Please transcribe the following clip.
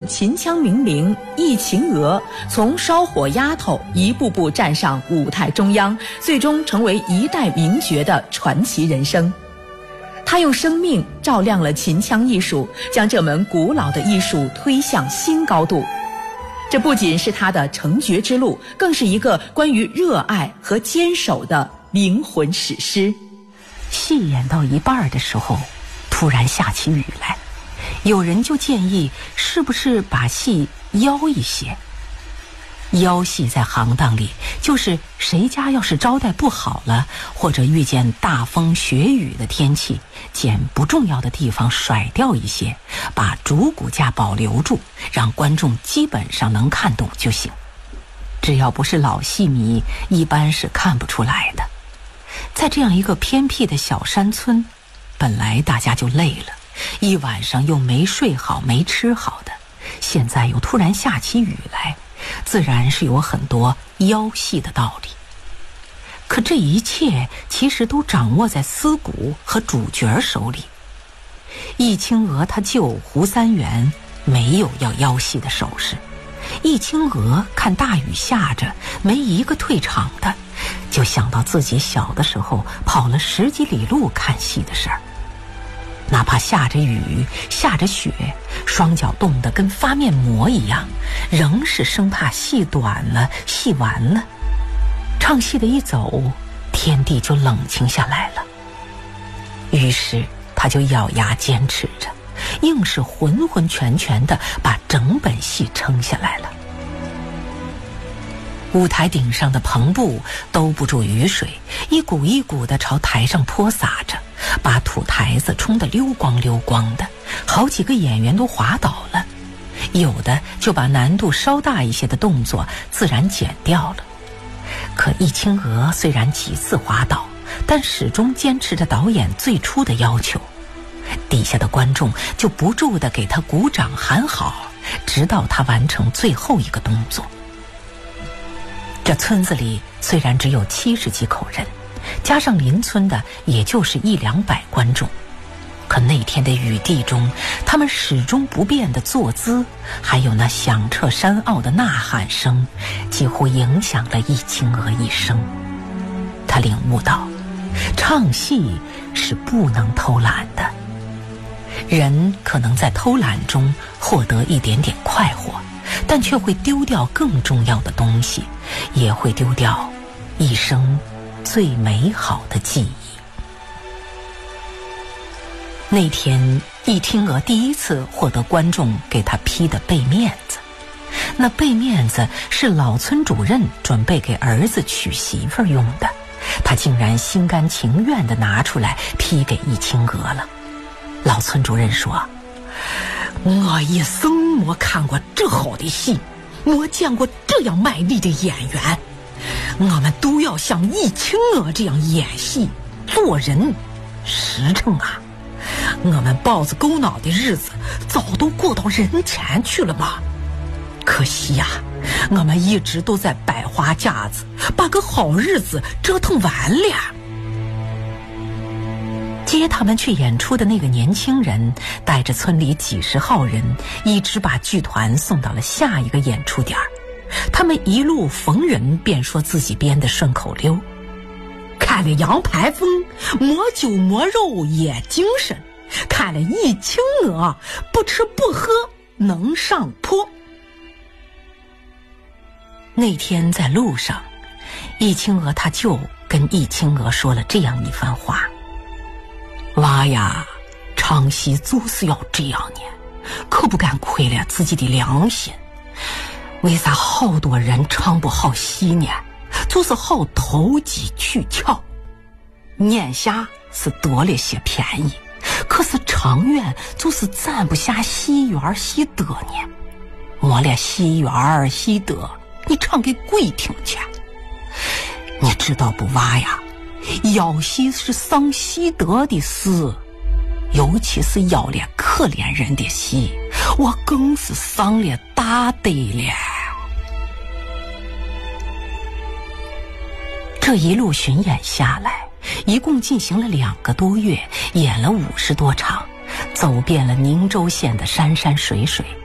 秦腔名伶易秦娥从烧火丫头一步步站上舞台中央，最终成为一代名角的传奇人生。他用生命照亮了秦腔艺术，将这门古老的艺术推向新高度。这不仅是他的成角之路，更是一个关于热爱和坚守的灵魂史诗。 戏演到一半的时候，突然下起雨来，有人就建议是不是把戏邀一些。邀戏在行当里就是谁家要是招待不好了，或者遇见大风雪雨的天气，捡不重要的地方甩掉一些，把主骨架保留住，让观众基本上能看懂就行。只要不是老戏迷，一般是看不出来的。在这样一个偏僻的小山村，本来大家就累了，一晚上又没睡好没吃好的，现在又突然下起雨来，自然是有很多邀戏的道理。可这一切其实都掌握在司鼓和主角手里。易清娥他舅胡三元没有要邀戏的手势，易清娥看大雨下着，没一个退场的，就想到自己小的时候跑了10几里路看戏的事儿。哪怕下着雨下着雪，双脚冻得跟发面膜一样，仍是生怕戏短了戏完了。唱戏的一走，天地就冷清下来了。于是他就咬牙坚持着，硬是浑浑全全地把整本戏撑下来了。舞台顶上的篷布兜不住雨水，一股一股地朝台上泼洒着，把土台子冲得溜光溜光的，好几个演员都滑倒了，有的就把难度稍大一些的动作自然减掉了。可易清娥虽然几次滑倒，但始终坚持着导演最初的要求，底下的观众就不住地给他鼓掌喊好，直到他完成最后一个动作。这村子里虽然只有70几口人，加上邻村的也就是100-200观众，可那天的雨地中，他们始终不变的坐姿，还有那响彻山坳的呐喊声，几乎影响了易清娥一生。他领悟到，唱戏是不能偷懒的。人可能在偷懒中获得一点点快活，但却会丢掉更重要的东西，也会丢掉一生最美好的记忆。那天易清娥第一次获得观众给她披的背面子，那背面子是老村主任准备给儿子娶媳妇用的，他竟然心甘情愿地拿出来披给易清娥了。老村主任说，我一生没看过这好的戏，没见过这样卖力的演员，我们都要像易清娥这样演戏做人实诚啊，我们豹子狗脑的日子早都过到人前去了吧，可惜呀，我们一直都在摆花架子，把个好日子折腾完了。接他们去演出的那个年轻人带着村里几十号人，一直把剧团送到了下一个演出点。他们一路逢人便说自己编的顺口溜，看了杨排风，没酒没肉也精神，看了易清娥，不吃不喝能上坡。那天在路上，易清娥他舅跟易清娥说了这样一番话，娃呀，唱戏就是要这样呢，可不敢亏了自己的良心。为啥好多人唱不好戏呢？就是好投机取巧，眼下是得了些便宜，可是长远就是攒不下戏缘戏德呢。没了戏缘戏德，你唱给鬼听去？你知道不，娃呀，要戏是伤戏德的事，尤其是要了可怜人的戏，我更是伤了大德了。这一路巡演下来，一共进行了2个多月，演了50多场，走遍了宁州县的山山水水，